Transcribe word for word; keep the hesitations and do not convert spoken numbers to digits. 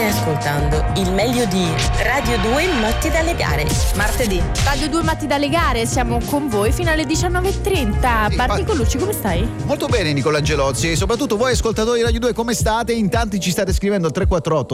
State ascoltando il meglio di Radio due Matti dalle Gare. Martedì. Radio due Matti dalle Gare, siamo con voi fino alle diciannove e trenta. Sì, Parti ma... con Lucci, come stai? Molto bene Nicola Angelozzi, e soprattutto voi ascoltatori Radio due come state? In tanti ci state scrivendo al tre quattro otto